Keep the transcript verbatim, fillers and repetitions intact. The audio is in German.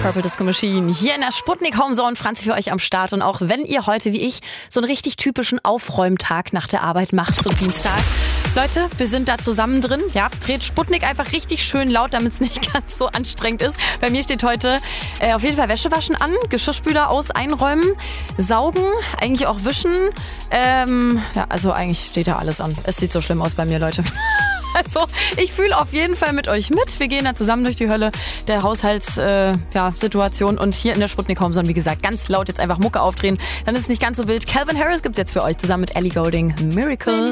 Purple Disco Machine hier in der Sputnik Homezone. Franzi für euch am Start. Und auch wenn ihr heute wie ich so einen richtig typischen Aufräumtag nach der Arbeit macht zum Dienstag. Leute, wir sind da zusammen drin. Ja, dreht Sputnik einfach richtig schön laut, damit es nicht ganz so anstrengend ist. Bei mir steht heute äh, auf jeden Fall Wäsche waschen an, Geschirrspüler aus, einräumen, saugen, eigentlich auch wischen. Ähm, ja, also eigentlich steht da alles an. Es sieht so schlimm aus bei mir, Leute. Also, ich fühle auf jeden Fall mit euch mit. Wir gehen da zusammen durch die Hölle der Haushaltssituation. Äh, ja, und hier in der Sputnik Homezone, wie gesagt, ganz laut jetzt einfach Mucke aufdrehen. Dann ist es nicht ganz so wild. Calvin Harris gibt's jetzt für euch zusammen mit Ellie Goulding. Miracle.